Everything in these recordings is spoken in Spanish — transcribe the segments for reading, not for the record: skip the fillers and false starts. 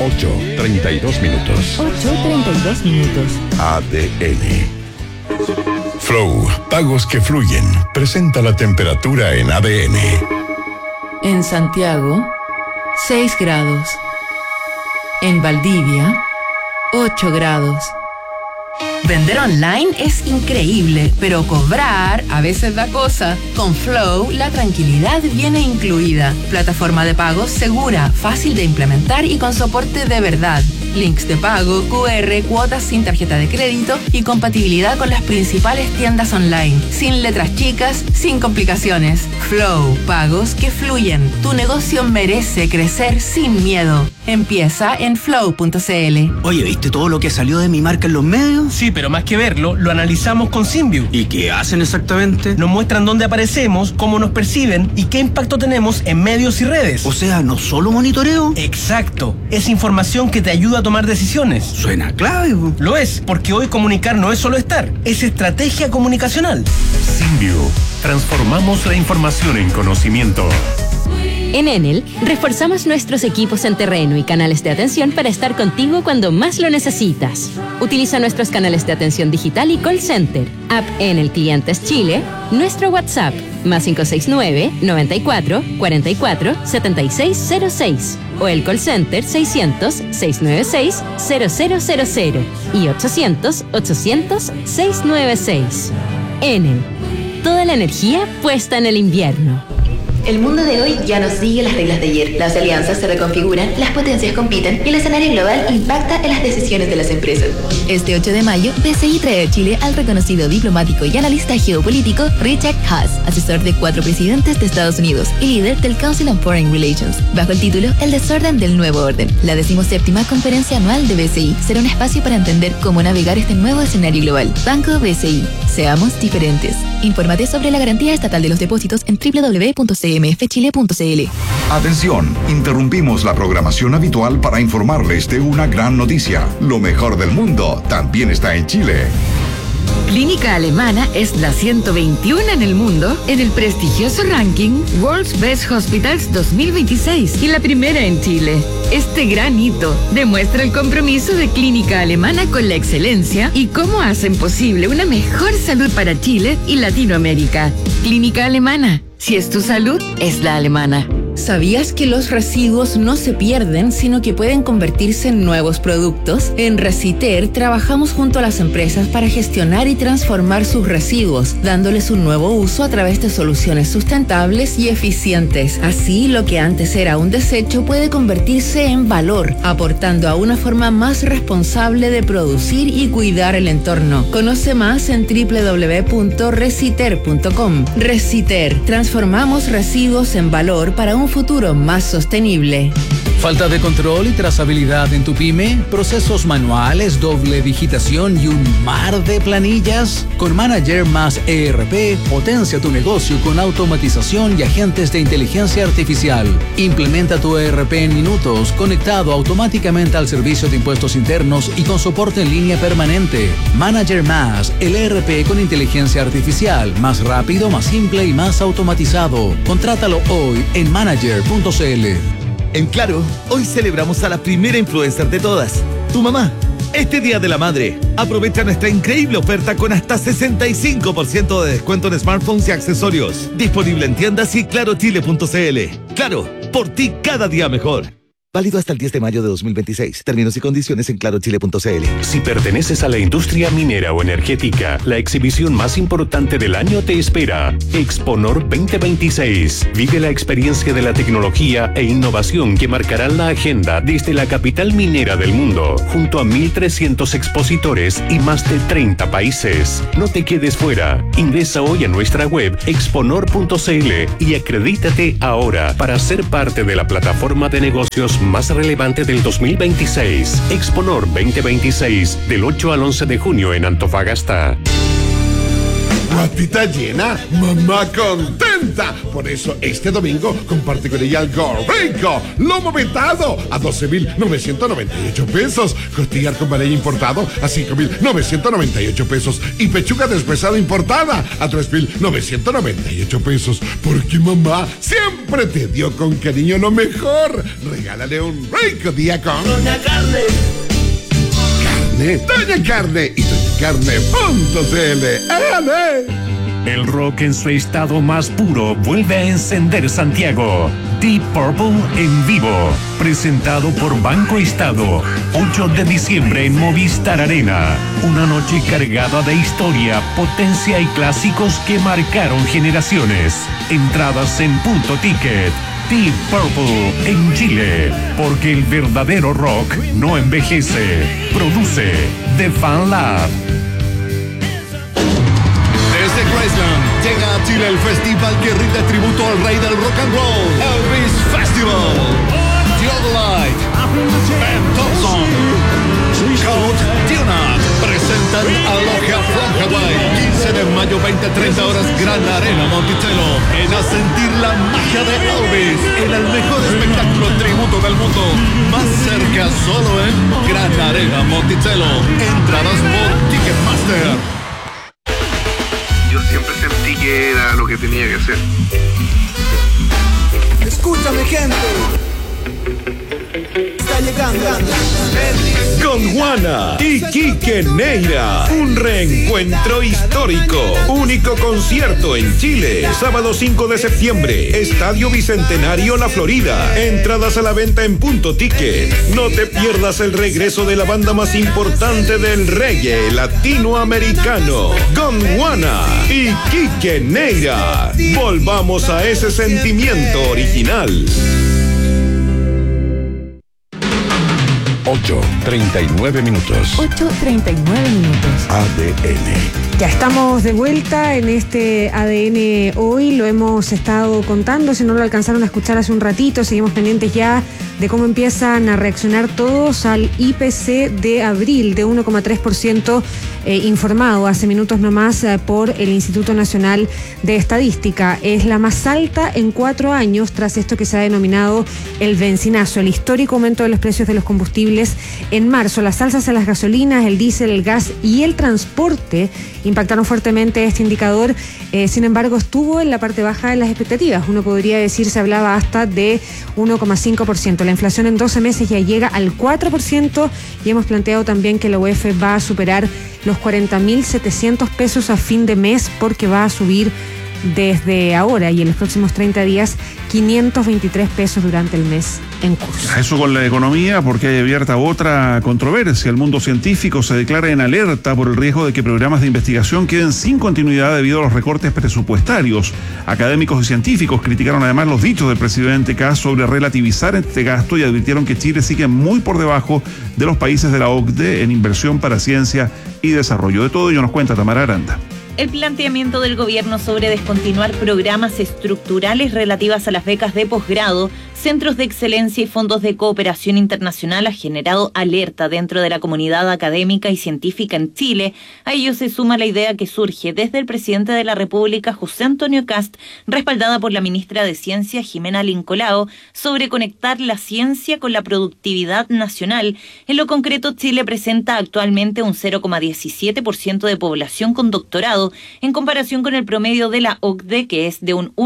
8:32 minutos. 8:32 minutos. ADN. Flow, pagos que fluyen. Presenta la temperatura en ADN. En Santiago, 6 grados. En Valdivia, 8 grados. Vender online es increíble, pero cobrar a veces da cosa. Con Flow, la tranquilidad viene incluida. Plataforma de pagos segura, fácil de implementar y con soporte de verdad. Links de pago, QR, cuotas sin tarjeta de crédito y compatibilidad con las principales tiendas online. Sin letras chicas, sin complicaciones. Flow, pagos que fluyen. Tu negocio merece crecer sin miedo. Empieza en flow.cl. Oye, ¿viste todo lo que salió de mi marca en los medios? Sí, pero más que verlo, lo analizamos con Symview. ¿Y qué hacen exactamente? Nos muestran dónde aparecemos, cómo nos perciben y qué impacto tenemos en medios y redes. O sea, ¿no solo monitoreo? Exacto. Es información que te ayuda a tomar decisiones. Suena clave. Lo es, porque hoy comunicar no es solo estar, es estrategia comunicacional. Symview. Transformamos la información en conocimiento. En Enel, reforzamos nuestros equipos en terreno y canales de atención para estar contigo cuando más lo necesitas. Utiliza nuestros canales de atención digital y call center, app Enel Clientes Chile, nuestro WhatsApp, +569 94 44 7606 o el call center 600 696 0000 y 800 800 696. Enel, toda la energía puesta en el invierno. El mundo de hoy ya no sigue las reglas de ayer. Las alianzas se reconfiguran, las potencias compiten y el escenario global impacta en las decisiones de las empresas. Este 8 de mayo, BCI trae a Chile al reconocido diplomático y analista geopolítico Richard Haass, asesor de 4 presidentes de Estados Unidos y líder del Council on Foreign Relations. Bajo el título El desorden del nuevo orden, la 17ª conferencia anual de BCI será un espacio para entender cómo navegar este nuevo escenario global. Banco BCI. Seamos diferentes. Infórmate sobre la garantía estatal de los depósitos en www.cmfchile.cl. Atención, interrumpimos la programación habitual para informarles de una gran noticia. Lo mejor del mundo también está en Chile. Clínica Alemana es la 121 en el mundo en el prestigioso ranking World's Best Hospitals 2026 y la primera en Chile. Este gran hito demuestra el compromiso de Clínica Alemana con la excelencia y cómo hacen posible una mejor salud para Chile y Latinoamérica. Clínica Alemana, si es tu salud, es la alemana. ¿Sabías que los residuos no se pierden, sino que pueden convertirse en nuevos productos? En Reciter trabajamos junto a las empresas para gestionar y transformar sus residuos, dándoles un nuevo uso a través de soluciones sustentables y eficientes. Así, lo que antes era un desecho puede convertirse en valor, aportando a una forma más responsable de producir y cuidar el entorno. Conoce más en www.reciter.com. Reciter, transformamos residuos en valor para un futuro más sostenible. ¿Falta de control y trazabilidad en tu pyme? ¿Procesos manuales, doble digitación y un mar de planillas? Con Manager más ERP, potencia tu negocio con automatización y agentes de inteligencia artificial. Implementa tu ERP en minutos, conectado automáticamente al servicio de impuestos internos y con soporte en línea permanente. Manager más, el ERP con inteligencia artificial, más rápido, más simple y más automatizado. Contrátalo hoy en manager.cl. En Claro, hoy celebramos a la primera influencer de todas, tu mamá. Este Día de la Madre, aprovecha nuestra increíble oferta con hasta 65% de descuento en smartphones y accesorios. Disponible en tiendas y clarochile.cl. Claro, por ti cada día mejor. Válido hasta el 10 de mayo de 2026. Términos y condiciones en clarochile.cl. Si perteneces a la industria minera o energética, la exhibición más importante del año te espera. Exponor 2026. Vive la experiencia de la tecnología e innovación que marcarán la agenda desde la capital minera del mundo, junto a 1.300 expositores y más de 30 países. No te quedes fuera. Ingresa hoy a nuestra web exponor.cl y acredítate ahora para ser parte de la plataforma de negocios más relevante del 2026. Exponor 2026, del 8 al 11 de junio en Antofagasta. Guatita llena, mamá contenta. Por eso este domingo comparte con ella algo rico. Lomo vetado a 12,998 pesos. Costillar con valle importado a 5,998 pesos. Y pechuga deshuesada importada a 3,998 pesos. Porque mamá siempre te dio con cariño lo mejor. Regálale un rico día con Doña Carne. Doña Carne y DoñaCarne.cl. El rock en su estado más puro vuelve a encender Santiago. Deep Purple en vivo, presentado por Banco Estado, 8 de diciembre en Movistar Arena. Una noche cargada de historia, potencia y clásicos que marcaron generaciones. Entradas en Punto Ticket. Deep Purple en Chile, porque el verdadero rock no envejece. Produce The Fan Lab. Desde Graceland llega a Chile el festival que rinde tributo al rey del rock and roll, Elvis Festival. Theodolite, Ben Thompson, Count Dionat presentan Aloha from Hawaii. 15 de mayo, 20-30 horas, Gran Arena Monticello. Ven a sentir la magia de Elvis en el mejor espectáculo tributo del mundo. Más cerca solo en Gran Arena Monticello. Entradas por Ticketmaster. Yo siempre sentí que era lo que tenía que hacer. Escúchame, gente. Está llegando con Juana y Quique Neira, un reencuentro histórico, único concierto en Chile, sábado 5 de septiembre, Estadio Bicentenario La Florida, entradas a la venta en Punto Ticket. No te pierdas el regreso de la banda más importante del reggae latinoamericano, Gondwana y Quique Neira. Volvamos a ese sentimiento original. 8:39 minutos. 8:39 minutos. ADN. Ya estamos de vuelta en este ADN hoy, lo hemos estado contando, si no lo alcanzaron a escuchar hace un ratito, seguimos pendientes ya de cómo empiezan a reaccionar todos al IPC de abril de 1,3% informado hace minutos nomás por el Instituto Nacional de Estadística. Es la más alta en 4 años tras esto que se ha denominado el bencinazo, el histórico aumento de los precios de los combustibles en marzo. Las alzas en las gasolinas, el diésel, el gas y el transporte impactaron fuertemente este indicador, sin embargo estuvo en la parte baja de las expectativas. Uno podría decir, se hablaba hasta de 1,5%. La inflación en 12 meses ya llega al 4% y hemos planteado también que la UEF va a superar los 40.700 pesos a fin de mes porque va a subir desde ahora y en los próximos 30 días 523 pesos durante el mes en curso. Eso con la economía, porque hay abierta otra controversia. El mundo científico se declara en alerta por el riesgo de que programas de investigación queden sin continuidad debido a los recortes presupuestarios. Académicos y científicos criticaron además los dichos del presidente Kast sobre relativizar este gasto y advirtieron que Chile sigue muy por debajo de los países de la OCDE en inversión para ciencia y desarrollo. De todo ello nos cuenta Tamara Aranda. El planteamiento del gobierno sobre descontinuar programas estructurales relativas a las becas de posgrado, centros de excelencia y fondos de cooperación internacional ha generado alerta dentro de la comunidad académica y científica en Chile. A ello se suma la idea que surge desde el presidente de la República, José Antonio Kast, respaldada por la ministra de Ciencia, Jimena Lincolao, sobre conectar la ciencia con la productividad nacional. En lo concreto, Chile presenta actualmente un 0,17% de población con doctorado, en comparación con el promedio de la OCDE, que es de un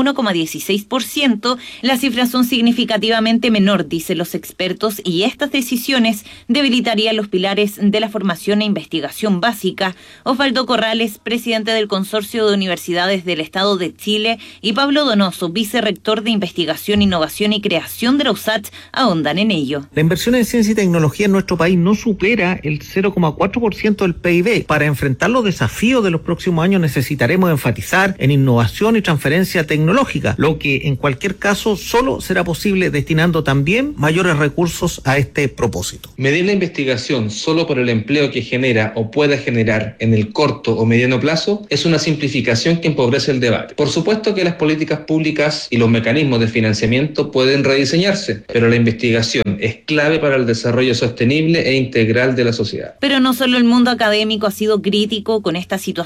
1,16%, las cifras son significativamente menor, dicen los expertos, y estas decisiones debilitarían los pilares de la formación e investigación básica. Osvaldo Corrales, presidente del Consorcio de Universidades del Estado de Chile, y Pablo Donoso, vicerrector de Investigación, Innovación y Creación de la USACH, ahondan en ello. La inversión en ciencia y tecnología en nuestro país no supera el 0,4% del PIB. Para enfrentar los desafíos de los próximos años necesitaremos enfatizar en innovación y transferencia tecnológica, lo que en cualquier caso solo será posible destinando también mayores recursos a este propósito. Medir la investigación solo por el empleo que genera o pueda generar en el corto o mediano plazo es una simplificación que empobrece el debate. Por supuesto que las políticas públicas y los mecanismos de financiamiento pueden rediseñarse, pero la investigación es clave para el desarrollo sostenible e integral de la sociedad. Pero no solo el mundo académico ha sido crítico con esta situación, sino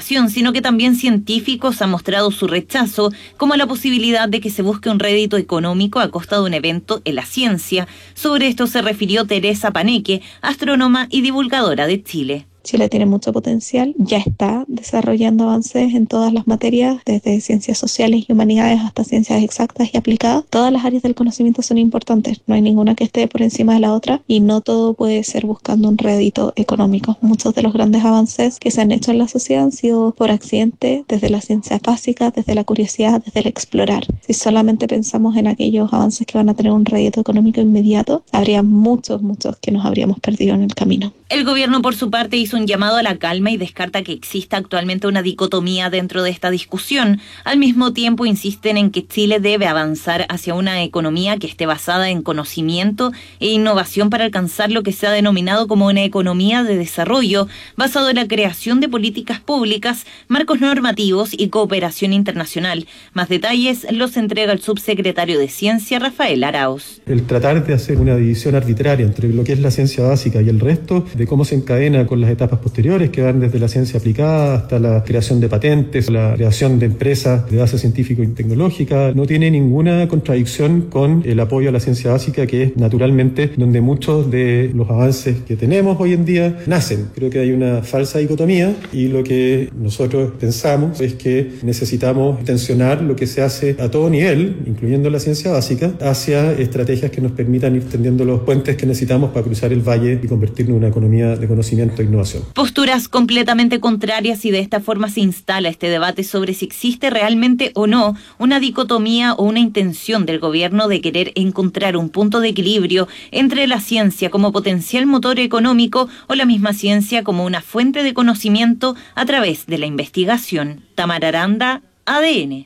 sino que también científicos han mostrado su rechazo, como la posibilidad de que se busque un rédito económico a costa de un evento en la ciencia. Sobre esto se refirió Teresa Paneque, astrónoma y divulgadora de Chile. Chile tiene mucho potencial, ya está desarrollando avances en todas las materias, desde ciencias sociales y humanidades hasta ciencias exactas y aplicadas. Todas las áreas del conocimiento son importantes, no hay ninguna que esté por encima de la otra y no todo puede ser buscando un rédito económico. Muchos de los grandes avances que se han hecho en la sociedad han sido por accidente, desde las ciencias básicas, desde la curiosidad, desde el explorar. Si solamente pensamos en aquellos avances que van a tener un rédito económico inmediato, habría muchos que nos habríamos perdido en el camino. El gobierno, por su parte, hizo un llamado a la calma y descarta que exista actualmente una dicotomía dentro de esta discusión. Al mismo tiempo, insisten en que Chile debe avanzar hacia una economía que esté basada en conocimiento e innovación para alcanzar lo que se ha denominado como una economía de desarrollo, basado en la creación de políticas públicas, marcos normativos y cooperación internacional. Más detalles los entrega el subsecretario de Ciencia, Rafael Arauz. El tratar de hacer una división arbitraria entre lo que es la ciencia básica y el resto, de cómo se encadena con las etapas posteriores que van desde la ciencia aplicada hasta la creación de patentes, la creación de empresas de base científico y tecnológica, no tiene ninguna contradicción con el apoyo a la ciencia básica, que es naturalmente donde muchos de los avances que tenemos hoy en día nacen. Creo que hay una falsa dicotomía y lo que nosotros pensamos es que necesitamos tensionar lo que se hace a todo nivel, incluyendo la ciencia básica, hacia estrategias que nos permitan ir tendiendo los puentes que necesitamos para cruzar el valle y convertirnos en una economía de conocimiento e innovación. Posturas completamente contrarias, y de esta forma se instala este debate sobre si existe realmente o no una dicotomía o una intención del gobierno de querer encontrar un punto de equilibrio entre la ciencia como potencial motor económico o la misma ciencia como una fuente de conocimiento a través de la investigación. Tamara Aranda, ADN.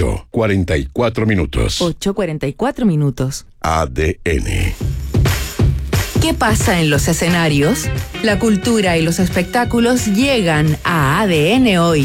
8:44 minutos. 8:44 minutos. ADN. ¿Qué pasa en los escenarios? La cultura y los espectáculos llegan a ADN hoy.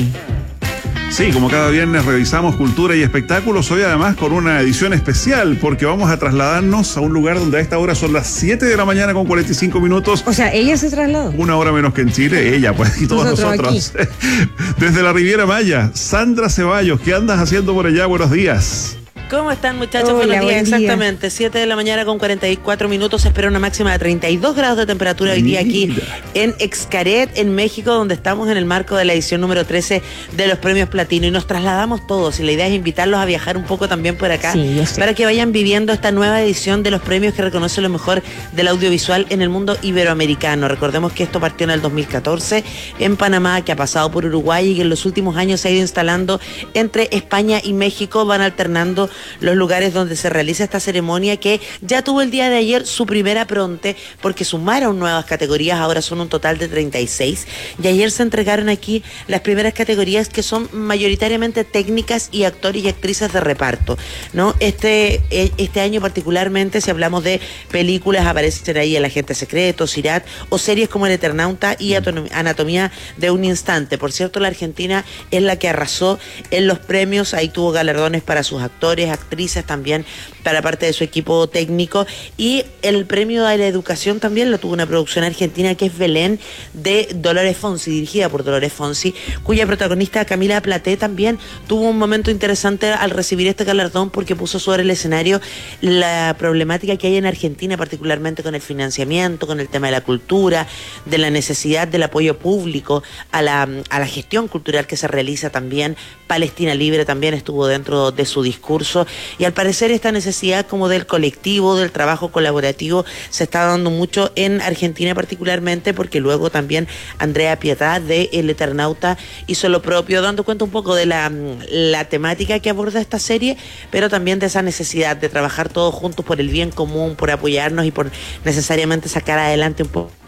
Sí, como cada viernes revisamos cultura y espectáculos, hoy además con una edición especial, porque vamos a trasladarnos a un lugar donde a esta hora son las 7 de la mañana con 45 minutos. O sea, ella se trasladó. Una hora menos que en Chile, ella, pues, y todos nosotros. Desde la Riviera Maya, Sandra Ceballos, ¿qué andas haciendo por allá? Buenos días. ¿Cómo están, muchachos? Hola, buenos días, buen día. Exactamente, 7 de la mañana con 44 minutos. Se espera una máxima de 32 grados de temperatura hoy día aquí en Xcaret, en México, donde estamos en el marco de la edición número 13 de los Premios Platino. Y nos trasladamos todos, y la idea es invitarlos a viajar un poco también por acá, para que vayan viviendo esta nueva edición de los premios que reconoce lo mejor del audiovisual en el mundo iberoamericano. Recordemos que esto partió en el 2014 en Panamá, que ha pasado por Uruguay y que en los últimos años se ha ido instalando entre España y México. Van alternando los lugares donde se realiza esta ceremonia, que ya tuvo el día de ayer su primera pronte, porque sumaron nuevas categorías, ahora son un total de 36, y ayer se entregaron aquí las primeras categorías, que son mayoritariamente técnicas y actores y actrices de reparto, ¿no? Este año particularmente, si hablamos de películas, aparecen ahí El Agente Secreto, Sirat, o series como El Eternauta y Anatomía de un Instante. Por cierto, la Argentina es la que arrasó en los premios, ahí tuvo galardones para sus actores, actrices, también para parte de su equipo técnico, y el premio a la educación también lo tuvo una producción argentina, que es Belén, de Dolores Fonsi, dirigida por Dolores Fonsi, cuya protagonista Camila Platé también tuvo un momento interesante al recibir este galardón, porque puso sobre el escenario la problemática que hay en Argentina, particularmente con el financiamiento, con el tema de la cultura, de la necesidad del apoyo público a la gestión cultural que se realiza también. Palestina Libre también estuvo dentro de su discurso, y al parecer esta necesidad como del colectivo, del trabajo colaborativo, se está dando mucho en Argentina particularmente, porque luego también Andrea Pietà de El Eternauta hizo lo propio, dando cuenta un poco de la temática que aborda esta serie, pero también de esa necesidad de trabajar todos juntos por el bien común, por apoyarnos y por necesariamente sacar adelante un poco.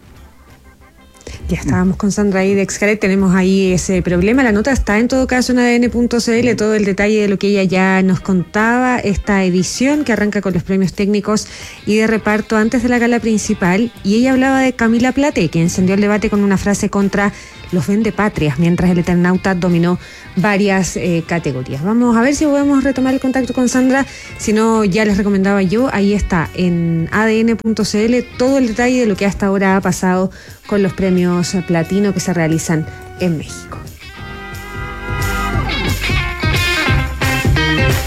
Ya estábamos con Sandra ahí de Xcaret, tenemos ahí ese problema. La nota está en todo caso en ADN.cl, todo el detalle de lo que ella ya nos contaba, esta edición que arranca con los premios técnicos y de reparto antes de la gala principal. Y ella hablaba de Camila Platé, que encendió el debate con una frase contra los vendepatrias, mientras El Eternauta dominó varias categorías. Vamos a ver si podemos retomar el contacto con Sandra, si no ya les recomendaba yo, ahí está en ADN.cl todo el detalle de lo que hasta ahora ha pasado con los premios Platino que se realizan en México.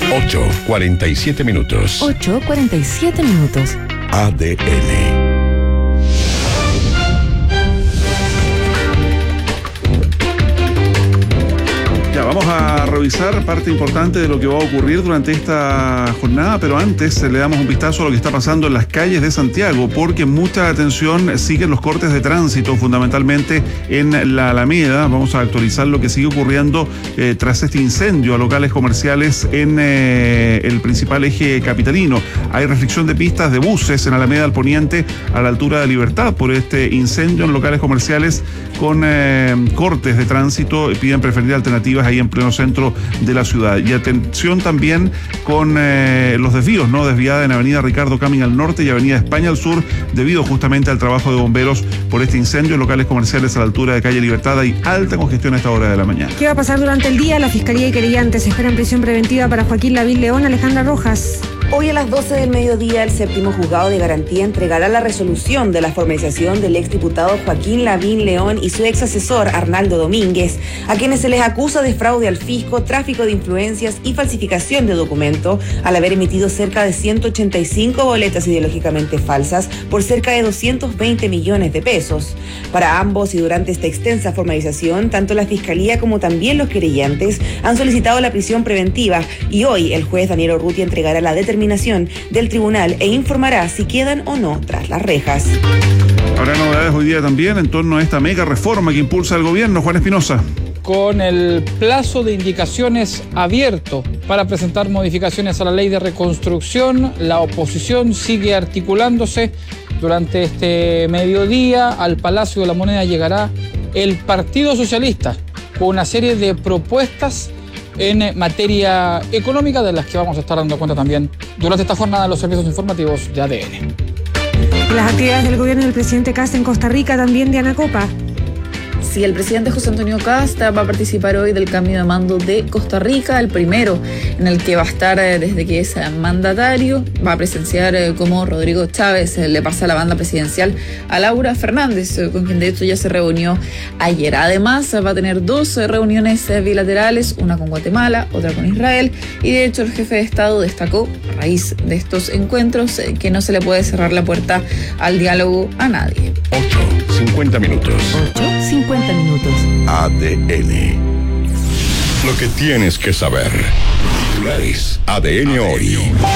8:47 minutos. 8:47 minutos. ADN. Vamos a revisar parte importante de lo que va a ocurrir durante esta jornada, pero antes le damos un vistazo a lo que está pasando en las calles de Santiago, porque mucha atención siguen los cortes de tránsito, fundamentalmente en la Alameda. Vamos a actualizar lo que sigue ocurriendo tras este incendio a locales comerciales en el principal eje capitalino. Hay restricción de pistas de buses en Alameda al Poniente a la altura de Libertad por este incendio en locales comerciales con cortes de tránsito. Piden preferir alternativas ahí en pleno centro de la ciudad. Y atención también con los desvíos, ¿no? Desviada en Avenida Ricardo Camin al norte y Avenida España al sur, debido justamente al trabajo de bomberos por este incendio en locales comerciales a la altura de calle Libertad. Hay alta congestión a esta hora de la mañana. ¿Qué va a pasar durante el día? La Fiscalía y querellantes esperan prisión preventiva para Joaquín Lavín León. Alejandra Rojas. Hoy a las 12 del mediodía, el séptimo juzgado de garantía entregará la resolución de la formalización del exdiputado Joaquín Lavín León y su ex asesor Arnaldo Domínguez, a quienes se les acusa de fraude al fisco, tráfico de influencias y falsificación de documento, al haber emitido cerca de 185 boletas ideológicamente falsas por cerca de 220 millones de pesos. Para ambos y durante esta extensa formalización, tanto la Fiscalía como también los querellantes han solicitado la prisión preventiva y hoy el juez Daniel Urrutia entregará la determinación del tribunal e informará si quedan o no tras las rejas. Habrá novedades hoy día también en torno a esta mega reforma que impulsa el gobierno. Juan Espinosa. Con el plazo de indicaciones abierto para presentar modificaciones a la ley de reconstrucción, la oposición sigue articulándose. Durante este mediodía al Palacio de la Moneda llegará el Partido Socialista con una serie de propuestas en materia económica, de las que vamos a estar dando cuenta también durante esta jornada de los servicios informativos de ADN. Las actividades del gobierno del presidente Kast en Costa Rica, también Diana Copa. Sí, el presidente José Antonio Kast va a participar hoy del cambio de mando de Costa Rica, el primero en el que va a estar desde que es mandatario. Va a presenciar cómo Rodrigo Chávez le pasa la banda presidencial a Laura Fernández, con quien de hecho ya se reunió ayer. Además, va a tener 2 reuniones bilaterales, una con Guatemala, otra con Israel, y de hecho el jefe de Estado destacó, a raíz de estos encuentros, que no se le puede cerrar la puerta al diálogo a nadie. 8:50 minutos. 8:50 minutos. ADN. Lo que tienes que saber. Titulares. ADN hoy.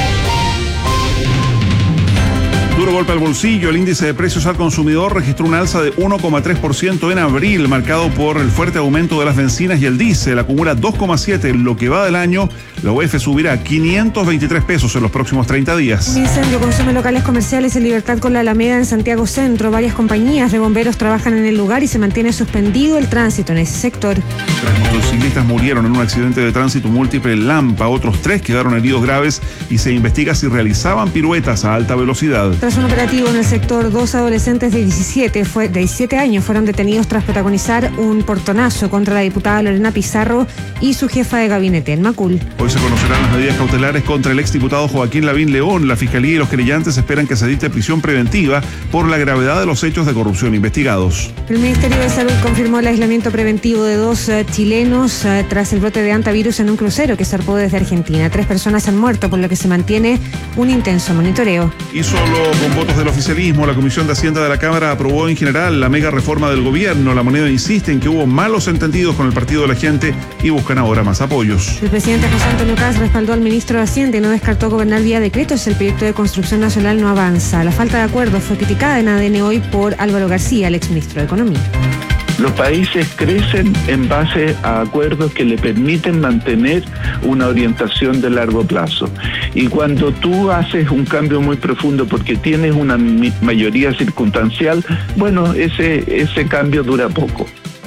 Duro golpe al bolsillo. El índice de precios al consumidor registró un alza de 1,3% en abril, marcado por el fuerte aumento de las bencinas y el diésel. Acumula 2,7% en lo que va del año. La UEF subirá 523 pesos en los próximos 30 días. Un incendio consume locales comerciales en Libertad con la Alameda en Santiago Centro. Varias compañías de bomberos trabajan en el lugar y se mantiene suspendido el tránsito en ese sector. 3 motociclistas murieron en un accidente de tránsito múltiple en Lampa. Otros 3 quedaron heridos graves y se investiga si realizaban piruetas a alta velocidad. Tras un operativo en el sector, 2 adolescentes de 17 años fueron detenidos tras protagonizar un portonazo contra la diputada Lorena Pizarro y su jefa de gabinete en Macul. Hoy se conocerán las medidas cautelares contra el exdiputado Joaquín Lavín León. La Fiscalía y los querellantes esperan que se dicte prisión preventiva por la gravedad de los hechos de corrupción investigados. El Ministerio de Salud confirmó el aislamiento preventivo de 2 chilenos tras el brote de hantavirus en un crucero que zarpó desde Argentina. 3 personas han muerto, por lo que se mantiene un intenso monitoreo. Y solo con votos del oficialismo, la Comisión de Hacienda de la Cámara aprobó en general la mega reforma del gobierno. La Moneda insiste en que hubo malos entendidos con el Partido de la Gente y buscan ahora más apoyos. El presidente José Antonio Kast respaldó al ministro de Hacienda y no descartó gobernar vía decretos. El proyecto de construcción nacional no avanza. La falta de acuerdo fue criticada en ADN hoy por Álvaro García, el exministro de Economía. Los países crecen en base a acuerdos que le permiten mantener una orientación de largo plazo. Y cuando tú haces un cambio muy profundo porque tienes una mayoría circunstancial, bueno, ese cambio dura poco.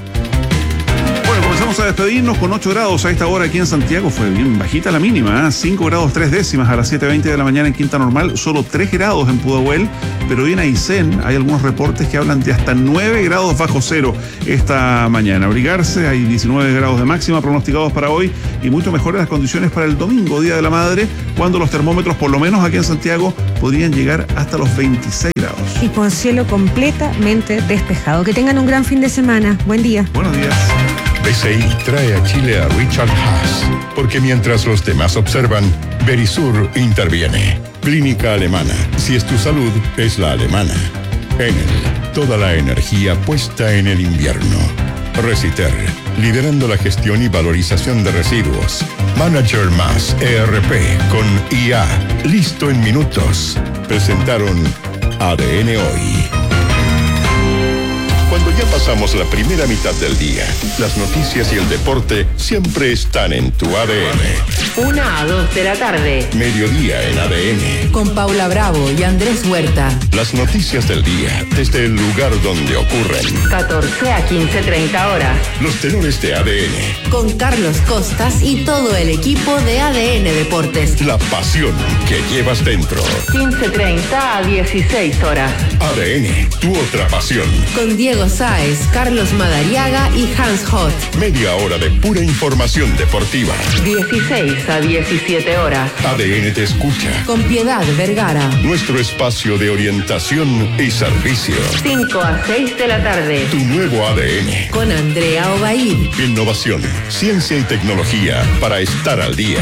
Vamos a despedirnos con 8 grados a esta hora aquí en Santiago. Fue bien bajita la mínima, 5 grados 3 décimas a las 7:20 de la mañana en Quinta Normal, solo 3 grados en Pudahuel, pero hoy en Aysén hay algunos reportes que hablan de hasta 9 grados bajo cero esta mañana. Abrigarse, hay 19 grados de máxima pronosticados para hoy y mucho mejores las condiciones para el domingo, Día de la Madre, cuando los termómetros, por lo menos aquí en Santiago, podrían llegar hasta los 26 grados. Y con cielo completamente despejado. Que tengan un gran fin de semana. Buen día. Buenos días. BCI trae a Chile a Richard Haas, porque mientras los demás observan, Verisur interviene. Clínica alemana. Si es tu salud, es la alemana. Enel, toda la energía puesta en el invierno. Reciter, liderando la gestión y valorización de residuos. Manager más ERP con IA, listo en minutos. Presentaron ADN Hoy. Cuando ya pasamos la primera mitad del día, las noticias y el deporte siempre están en tu ADN. 1 a 2 de la tarde. Mediodía en ADN. Con Paula Bravo y Andrés Huerta. Las noticias del día desde el lugar donde ocurren. 14 a 15:30 horas. Los tenores de ADN. Con Carlos Costas y todo el equipo de ADN Deportes. La pasión que llevas dentro. 15:30 a 16 horas. ADN, tu otra pasión. Con Diego Sáez, Carlos Madariaga y Hans Hott. Media hora de pura información deportiva. 16 a 17 horas. ADN te escucha. Con Piedad Vergara. Nuestro espacio de orientación y servicio. 5 a 6 de la tarde. Tu nuevo ADN. Con Andrea Obaid. Innovación, ciencia y tecnología para estar al día.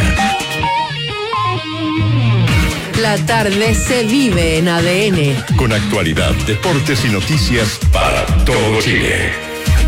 La tarde se vive en ADN. Con actualidad, deportes y noticias para todo Chile.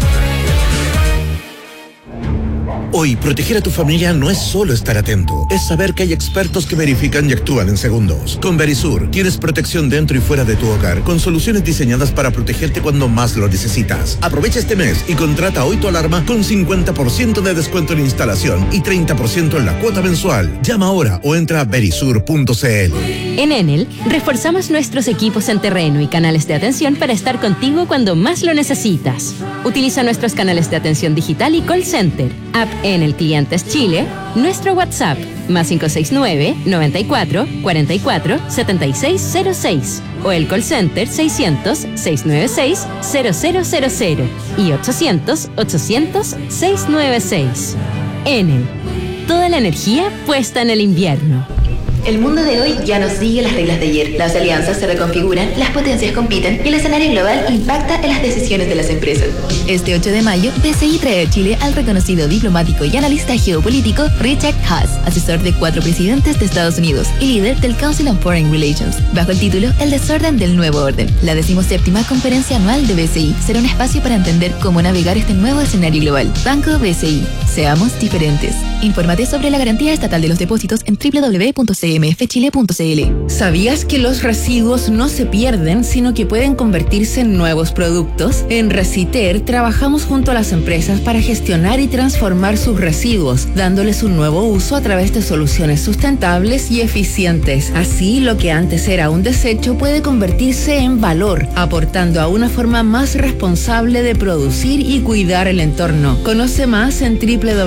Hoy, proteger a tu familia no es solo estar atento, es saber que hay expertos que verifican y actúan en segundos. Con Verisur, tienes protección dentro y fuera de tu hogar, con soluciones diseñadas para protegerte cuando más lo necesitas. Aprovecha este mes y contrata hoy tu alarma con 50% de descuento en instalación y 30% en la cuota mensual. Llama ahora o entra a verisur.cl. En Enel, reforzamos nuestros equipos en terreno y canales de atención para estar contigo cuando más lo necesitas. Utiliza nuestros canales de atención digital y call center, app Enel Clientes Chile, nuestro WhatsApp, más 569-94-44-7606, o el call center 600-696-0000 y 800-800-696. Enel, toda la energía puesta en el invierno. El mundo de hoy ya no sigue las reglas de ayer. Las alianzas se reconfiguran, las potencias compiten y el escenario global impacta en las decisiones de las empresas. Este 8 de mayo, BCI trae a Chile al reconocido diplomático y analista geopolítico Richard Haas, asesor de 4 presidentes de Estados Unidos y líder del Council on Foreign Relations, bajo el título El desorden del nuevo orden. La 17ª conferencia anual de BCI será un espacio para entender cómo navegar este nuevo escenario global. Banco BCI. Seamos diferentes. Infórmate sobre la garantía estatal de los depósitos en www.cmfchile.cl. ¿Sabías que los residuos no se pierden, sino que pueden convertirse en nuevos productos? En Reciter trabajamos junto a las empresas para gestionar y transformar sus residuos, dándoles un nuevo uso a través de soluciones sustentables y eficientes. Así, lo que antes era un desecho puede convertirse en valor, aportando a una forma más responsable de producir y cuidar el entorno. Conoce más en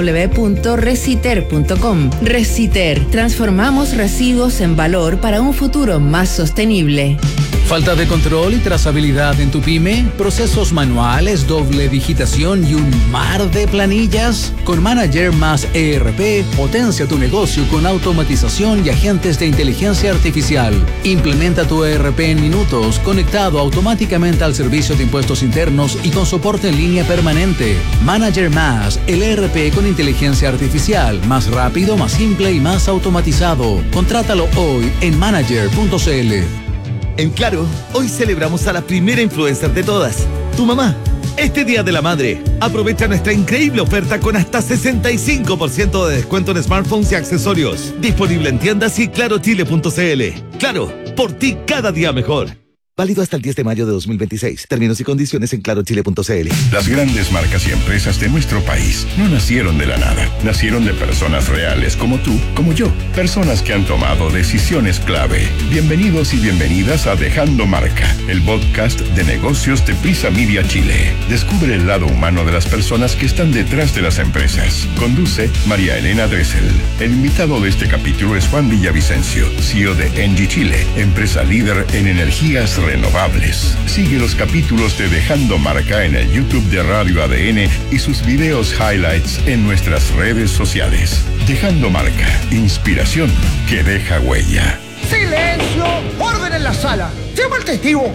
www.reciter.com. Reciter, transformamos residuos en valor para un futuro más sostenible. ¿Falta de control y trazabilidad en tu pyme? ¿Procesos manuales, doble digitación y un mar de planillas? Con Manager más ERP, potencia tu negocio con automatización y agentes de inteligencia artificial. Implementa tu ERP en minutos, conectado automáticamente al servicio de impuestos internos y con soporte en línea permanente. Manager más, el ERP con inteligencia artificial, más rápido, más simple y más automatizado. Contrátalo hoy en manager.cl. En Claro, hoy celebramos a la primera influencer de todas, tu mamá. Este Día de la Madre, aprovecha nuestra increíble oferta con hasta 65% de descuento en smartphones y accesorios. Disponible en tiendas y clarochile.cl. Claro, por ti cada día mejor. Válido hasta el 10 de mayo de 2026. Términos y condiciones en clarochile.cl. Las grandes marcas y empresas de nuestro país no nacieron de la nada. Nacieron de personas reales como tú, como yo. Personas que han tomado decisiones clave. Bienvenidos y bienvenidas a Dejando Marca, el podcast de negocios de Prisa Media Chile. Descubre el lado humano de las personas que están detrás de las empresas. Conduce María Elena Dressel. El invitado de este capítulo es Juan Villavicencio, CEO de Engie Chile, empresa líder en energías renovables. Sigue los capítulos de Dejando Marca en el YouTube de Radio ADN y sus videos highlights en nuestras redes sociales. Dejando Marca, inspiración que deja huella. ¡Silencio! ¡Orden en la sala! ¡Llama al testigo!